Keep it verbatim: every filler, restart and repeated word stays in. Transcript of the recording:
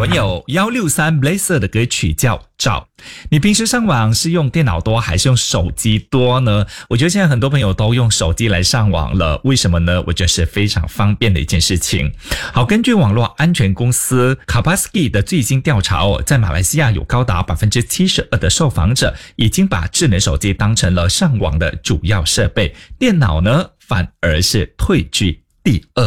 们有一六三 Blazer 的歌曲叫找。你平时上网是用电脑多还是用手机多呢？我觉得现在很多朋友都用手机来上网了，为什么呢？我觉得是非常方便的一件事情。好，根据网络安全公司 Kaspersky 的最新调查哦，在马来西亚有高达 百分之七十二 的受访者已经把智能手机当成了上网的主要设备，电脑呢反而是退居第二。